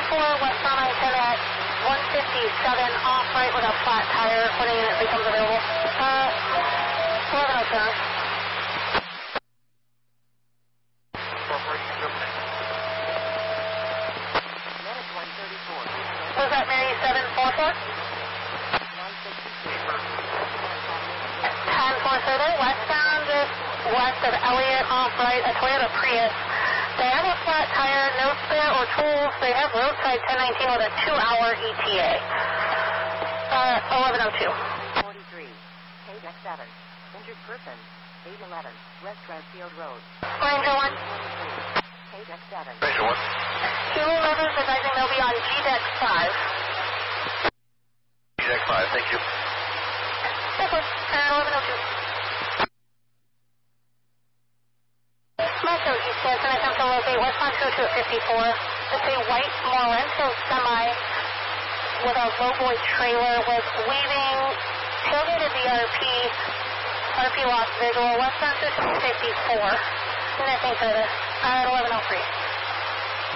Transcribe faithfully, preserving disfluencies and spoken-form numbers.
four, westbound I ten at one fifty-seven, off right with a flat tire when a unit becomes available. Uh, eleven oh seven. Was that Mary seven four four? ten four seven, westbound just west of Elliott, off right, a Toyota Prius. They have a flat tire, no spare or tools. They have roadside ten nineteen with a two hour E T A. Uh, eleven oh two. forty-three, K deck seven, injured person, eight eleven, West Redfield Road. Ranger one. K deck seven. Ranger one. Kilo Rivers advising they'll be on G deck five. G deck five, thank you. Yes, sir. Uh, eleven oh two. Metro East Hanson, attempt to locate westbound two two at fifty-four. It's a white Morento semi with a Voboy trailer was weaving tailgated V R P, R P lost visual, westbound two two at fifty-four. Nothing further. Uh, eleven oh three.